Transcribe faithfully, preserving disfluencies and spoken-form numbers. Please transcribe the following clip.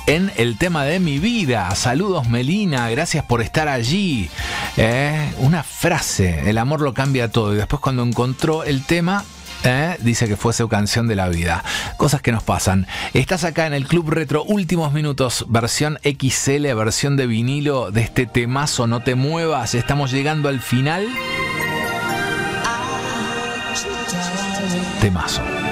en el tema de mi vida. Saludos, Melina, gracias por estar allí. Eh, una frase, el amor lo cambia todo. Y después cuando encontró el tema, eh, dice que fue su canción de la vida. Cosas que nos pasan. Estás acá en el Club Retro, últimos minutos, versión X L, versión de vinilo de este temazo, No te muevas. Estamos llegando al final. Temazo.